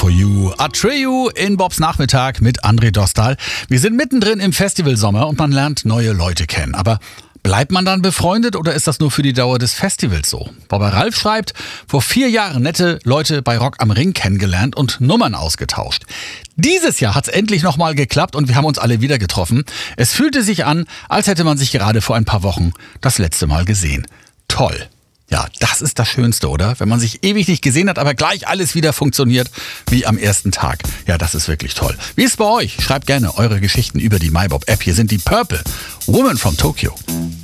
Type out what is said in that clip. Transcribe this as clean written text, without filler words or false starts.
for You. Atreyu in Bobs Nachmittag mit André Dostal. Wir sind mittendrin im Festivalsommer und man lernt neue Leute kennen. Aber bleibt man dann befreundet oder ist das nur für die Dauer des Festivals so? Bobber Ralf schreibt, vor 4 Jahren nette Leute bei Rock am Ring kennengelernt und Nummern ausgetauscht. Dieses Jahr hat's endlich nochmal geklappt und wir haben uns alle wieder getroffen. Es fühlte sich an, als hätte man sich gerade vor ein paar Wochen das letzte Mal gesehen. Toll. Ja, das ist das Schönste, oder? Wenn man sich ewig nicht gesehen hat, aber gleich alles wieder funktioniert wie am ersten Tag. Ja, das ist wirklich toll. Wie ist es bei euch? Schreibt gerne eure Geschichten über die MyBob-App. Hier sind die Purple, Woman from Tokyo.